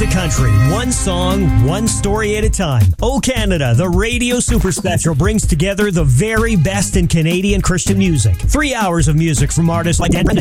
music country, one song, one story at a time. Oh Canada, the Radio Super Special brings together the very best in Canadian Christian music. 3 hours of music from artists like Dan Brennan,